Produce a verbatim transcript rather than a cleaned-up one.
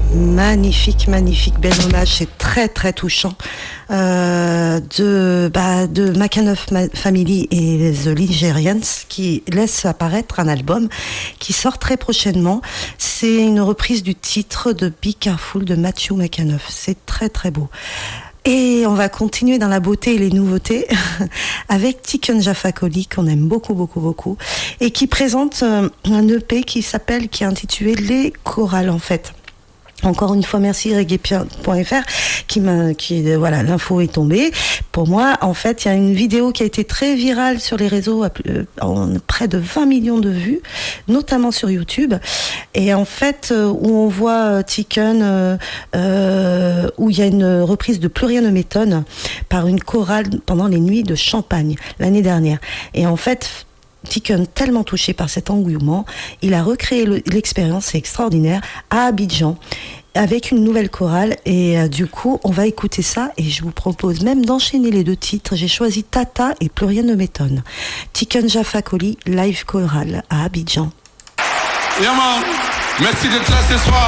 Magnifique, magnifique, bel hommage, c'est très très touchant euh, de, bah, de Makanoff Family et The Ligerians qui laissent apparaître un album qui sort très prochainement. C'est une reprise du titre de Be Careful de Matthew Makanoff, c'est très très beau. Et on va continuer dans la beauté et les nouveautés avec Tiken Jah Fakoly qu'on aime beaucoup beaucoup beaucoup et qui présente un E P qui s'appelle, qui est intitulé Les Chorales en fait. Encore une fois, merci reggae point f r qui m'a, qui, voilà, l'info est tombée. Pour moi, en fait, il y a une vidéo qui a été très virale sur les réseaux, euh, en près de vingt millions de vues, notamment sur YouTube. Et en fait, euh, où on voit euh, Tiken, euh, euh, où il y a une reprise de Plus rien ne m'étonne par une chorale pendant les nuits de Champagne l'année dernière. Et en fait, Tiken, tellement touché par cet engouement, il a recréé le, l'expérience, c'est extraordinaire, à Abidjan, avec une nouvelle chorale. Et euh, du coup, on va écouter ça et je vous propose même d'enchaîner les deux titres. J'ai choisi Tata et Plus rien ne m'étonne. Tiken Jah Fakoly, live chorale à Abidjan. Yeah man, merci d'être là ce soir.